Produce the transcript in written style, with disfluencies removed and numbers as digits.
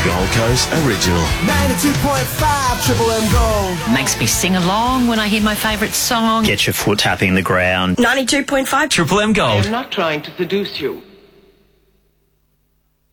Gold Coast original. 92.5 Triple M Gold. Makes me sing along when I hear my favourite song. Get your foot tapping the ground. 92.5 Triple M Gold. I'm not trying to seduce you.